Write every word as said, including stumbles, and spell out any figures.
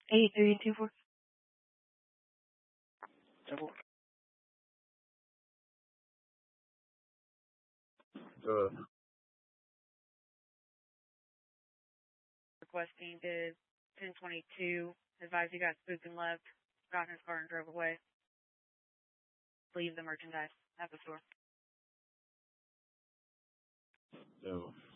Eight three two four. Double. Uh, Requesting is ten twenty-two. Advise you got spooked and left. Got in his car and drove away. Leave the merchandise at the store. so